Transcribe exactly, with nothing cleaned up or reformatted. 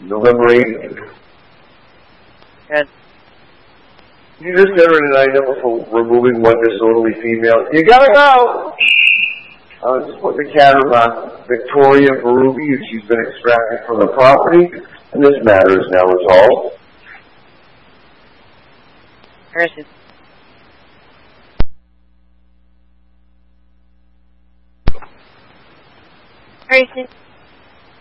November eighth. And You just entered an item for removing one disorderly female. You gotta go! Uh, just put the camera on Victoria Berube, and she's been extracted from the property, and this matter is now resolved. person. Person.